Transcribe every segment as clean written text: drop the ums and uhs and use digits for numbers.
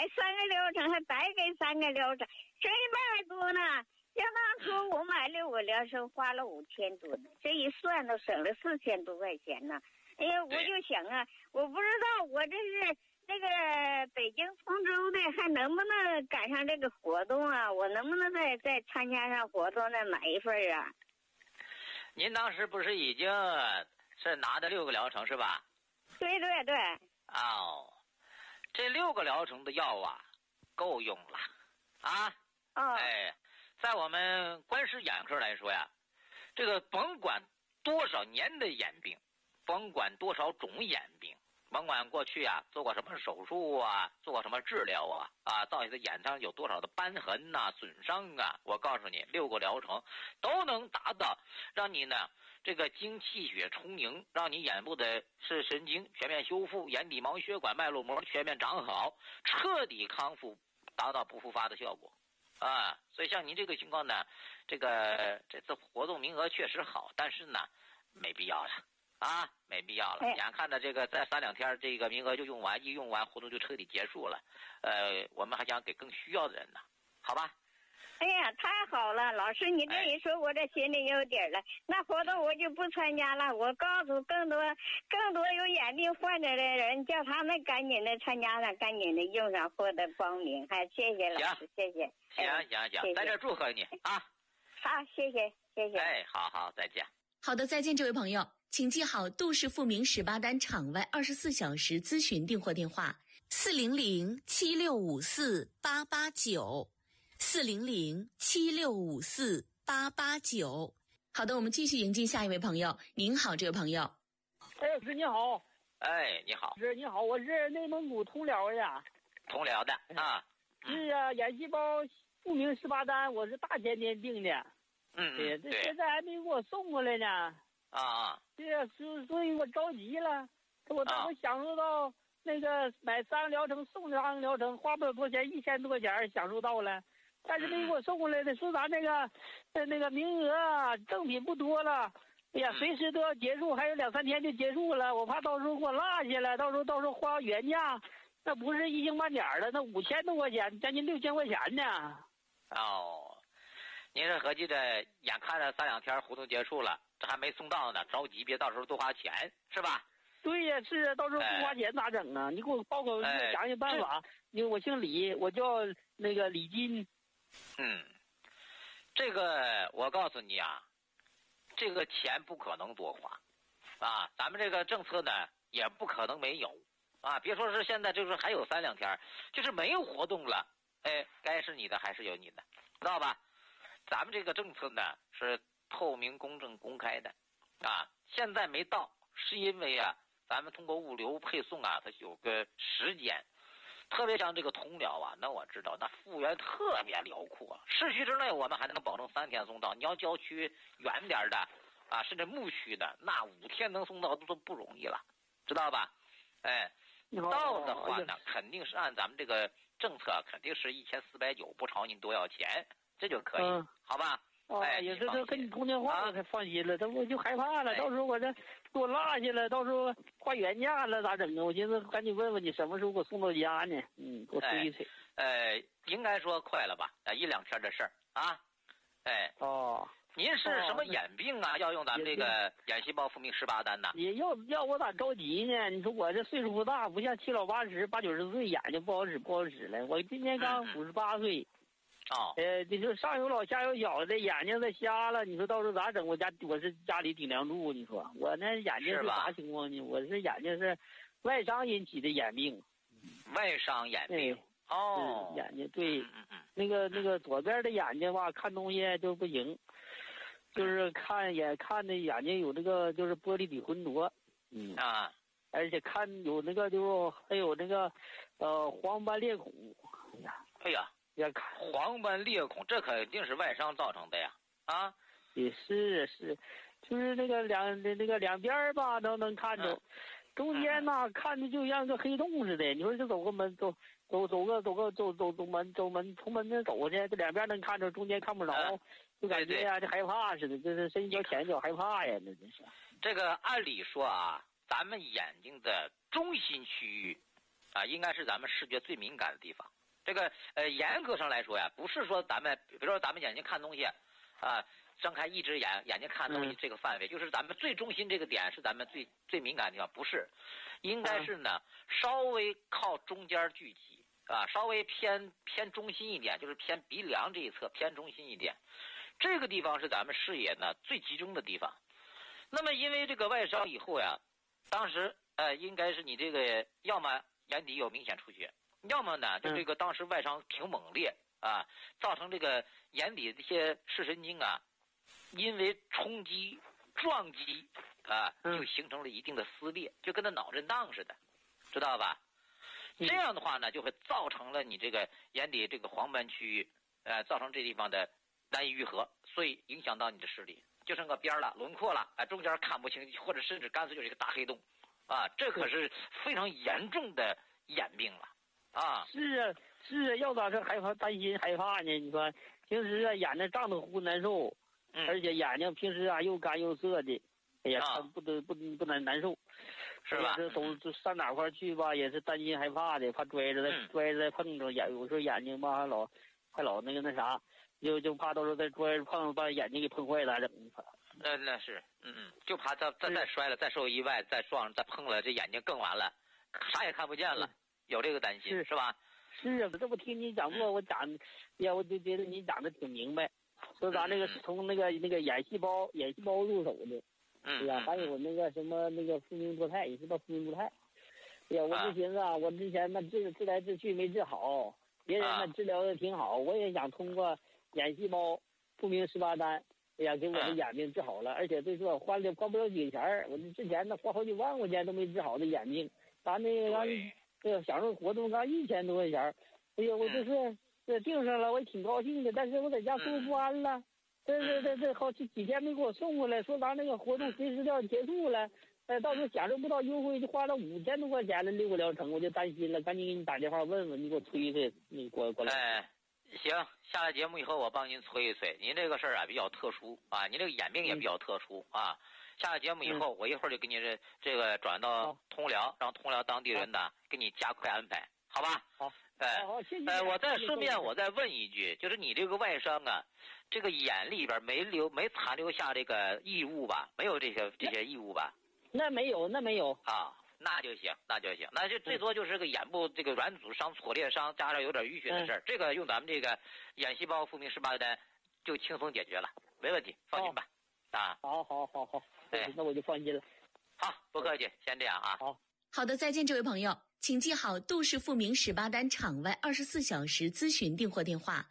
买3个疗程，还白给3个疗程，700多呢。像当初我买6个疗程花了5000多呢，这一算都省了4000多块钱呢。哎呀，我就想啊，我不知道我这是那个北京通州的，还能不能赶上这个活动啊？我能不能再参加上活动再买一份啊？ 您当时不是已经是拿的6个疗程是吧？ 对对对。 哦，这6个疗程的药啊，够用了啊。 哦。 哎，在我们观世眼科来说呀，这个甭管多少年的眼病，甭管多少种眼病，甭管过去啊做过什么手术啊，做过什么治疗啊，造成的眼上有多少的斑痕呐、损伤啊，我告诉你，6个疗程都能达到让你呢这个精气血充盈，让你眼部的视神经全面修复，眼底毛血管脉络膜全面长好，彻底康复，达到不复发的效果啊。所以像您这个情况呢，这次活动名额确实好，但是呢没必要了啊，没必要了。眼看着这个在3、2天这个名额就用完，一用完活动就彻底结束了。我们还想给更需要的人呢，好吧？ 哎呀，太好了，老师，你这一说，我这心里有底儿了。那活动我就不参加了，我告诉更多有眼病患者的人，叫他们赶紧的参加上，赶紧的用上，获得光明。还谢谢老师，谢谢。 行，在这祝贺你啊！ 好，谢谢。 哎，好，再见。 好的，再见，这位朋友，请记好杜氏复明18单场外24小时咨询订货电话：400-7654-889，400-7654-889。好的，我们继续迎进下一位朋友。您好，这位朋友。 哎，老师你好。 哎，你好。 是你好，我是内蒙古通辽的。 通辽的啊。 是啊，眼细胞复明18单，我是大前天订的。 对， 这现在还没给我送过来呢。对啊，所以我着急了。我享受到那个买3个疗程送3个疗程，花不了多钱，1000多块钱享受到了，但是没给我送过来的，说咱那个名额啊，赠品不多了。哎呀，随时都要结束，还有2、3天就结束了，我怕到时候给我落下了，到时候花原价。那不是一星半点的，那5000多块钱，将近6000块钱呢。 哦，您是合计着眼看着3、2天活动结束了，这还没送到呢，着急别到时候多花钱，是吧？ 对呀，是啊，到时候不花钱咋整啊？你给我报个想想办法。我姓李，我叫那个李金。 这个我告诉你啊，这个钱不可能多花啊，咱们这个政策呢也不可能没有。别说是现在，就是还有3、2天，就是没有活动了，该是你的还是有你的，知道吧？咱们这个政策呢是透明、公正、公开的，现在没到，是因为咱们通过物流配送它有个时间，特别像这个通辽那我知道那幅员特别辽阔，市区之内我们还能保证3天送到，你要郊区远点的甚至牧区的，那5天能送到都不容易了，知道吧？到的话呢，肯定是按咱们这个政策，肯定是1490，不朝您多要钱，这就可以，好吧？ 也是这跟你通电话我才放心了，我就害怕了，到时候我这给我落下了，到时候花原价了咋整啊？我寻思赶紧问问你什么时候给我送到家呢？给我催一催。 应该说快了吧？1、2天的事儿啊。您是什么眼病啊？要用咱们这个眼细胞复明18单呢？ 也要我咋着急呢？你说我这岁数不大，不像7、80、80、90岁，眼睛不好使了。我今年刚58岁。你说上有老下有小的，眼睛再瞎了，你说到时候咋整？我是家里顶梁柱，你说我那眼睛是啥情况呢？我是眼睛是外伤引起的眼病。 外伤眼病。 眼睛对，那个左边的眼睛吧，看东西就不行。就是看的眼睛有那个就是玻璃体混浊，而且看有那个还有那个黄斑裂孔， 黄斑裂孔这肯定是外伤造成的呀， 也是，就是那个两边吧都能看着，中间呢看着就像个黑洞似的，你说就走个门从门那走去，这两边能看着，中间看不着。就感觉就害怕似的，这是伸脚前脚害怕呀，那真是。 这个按理说咱们眼睛的中心区域啊，应该是咱们视觉最敏感的地方。这个严格上来说呀，不是说咱们，比如说咱们眼睛看东西，啊，睁开一只眼睛看东西这个范围，就是咱们最中心这个点是咱们最敏感的地方，不是，应该是呢稍微靠中间聚集啊，稍微偏中心一点，就是偏鼻梁这一侧偏中心一点，这个地方是咱们视野呢最集中的地方。那么因为这个外伤以后呀，当时应该是你这个要么眼底有明显出血，要么呢就这个当时外伤挺猛烈啊，造成这个眼底这些视神经啊，因为冲击撞击啊，就形成了一定的撕裂，就跟那脑震荡似的，知道吧？这样的话呢，就会造成了你这个眼底这个黄斑区域，造成这地方的难以愈合，所以影响到你的视力，就剩个边了，轮廓了，中间看不清，或者甚至干脆就是一个大黑洞，啊，这可是非常严重的眼病了，啊。 是啊，要咋是害怕担心害怕呢？你说平时啊眼睛胀得乎难受，而且眼睛平时啊又干又涩的，哎呀，不难受， 是吧？ 这都上哪块去吧，也是担心害怕的，怕摔着再碰着眼，有时候眼睛吧还老那啥，就怕到时候再摔着碰把眼睛给碰坏了整。 那是，就怕再摔了，再受意外，再撞再碰了，这眼睛更完了，啥也看不见了，有这个担心是吧？ 是啊，这不听你讲过，我讲，呀，我就觉得你讲的挺明白，说咱这个是从那个眼细胞入手的，对呀，还有那个什么那个复明多肽，也知道复明多肽，哎呀，我就寻思啊，我之前那治来治去没治好，别人那治疗的挺好，我也想通过眼细胞复明18单，哎呀，给我的眼病治好了，而且最说花不了几个钱，我之前那花好几万块钱都没治好的眼病，咱那个享受活动刚1000多块钱，哎呀，我这订上了，我也挺高兴的，但是我在家住不安了，这好几天没给我送过来，说咱那个活动随时就要结束了，到时候享受不到优惠，就花了5000多块钱的6个疗程，我就担心了，赶紧给你打电话问问，你给我催催，你过来。 行，下了节目以后我帮您催一催，您这个事儿啊比较特殊啊，您这个眼病也比较特殊啊。下了节目以后，我一会儿就给你这个转到通辽，让通辽当地人呢给你加快安排，好吧？ 好，谢谢。 我再顺便我再问一句，就是你这个外伤啊，这个眼里边没残留下这个异物吧？没有这些异物吧？ 那没有啊。那就行，那就最多就是个眼部这个软组伤、挫裂伤，加上有点淤血的事儿，这个用咱们这个眼细胞复明18单就轻松解决了，没问题，放心吧。啊， 好，那我就放心了。 好，不客气，先这样啊。 好的，再见，这位朋友，请记好杜氏复明18单场外24小时咨询订货电话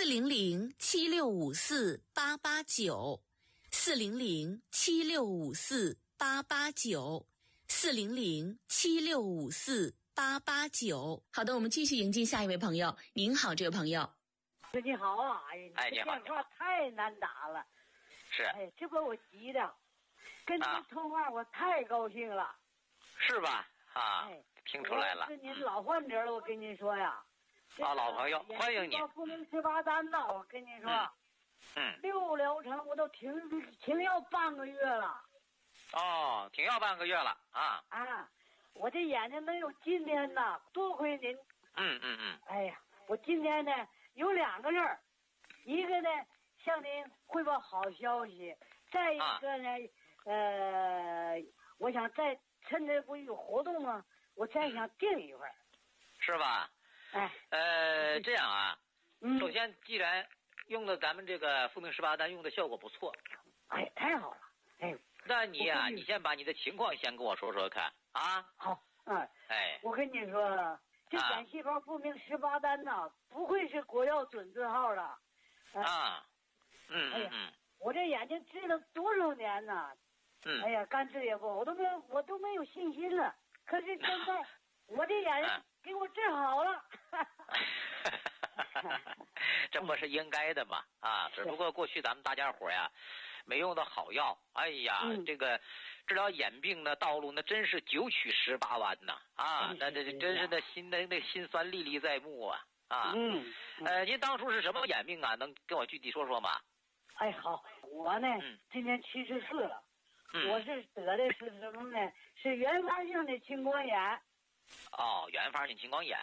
：400-7654-889，400-7654-889。400-7654-889。好的，我们继续迎接下一位朋友。您好，这位朋友。 你好啊！ 你好。 电话太难打了。 是。 这把我急的，跟您通话我太高兴了。 是吧？啊，听出来了。 是您老患者了，我跟您说呀。 老朋友，欢迎你。 复明18单呐，我跟您说。6疗程我都停药半个月了。 哦，停药半个月了啊！ 我这眼睛能有今天呐，多亏您。哎呀，我今天呢有2个事儿，一个呢向您汇报好消息，再一个呢，我想再趁着不有活动吗？我再想订一会儿， 是吧？这样啊，首先既然用的咱们这个复明18单用的效果不错， 太好了， 那你呀，你先把你的情况先跟我说说看啊。 好，我跟你说，这眼细胞复明18单呐，不愧是国药准字号了。我这眼睛治了多少年呐？哎呀，干治也不，我都没有信心了。可是现在我这眼睛给我治好了。 这不是应该的嘛？只不过过去咱们大家伙呀。没用的好药，哎呀，这个治疗眼病的道路那真是9曲18弯呐！那这真是那心酸历历在目啊！您当初是什么眼病啊？能跟我具体说说吗？ 好，我呢今年74了，我是得的是什么呢？是原发性的青光眼， 哦，原发性青光眼。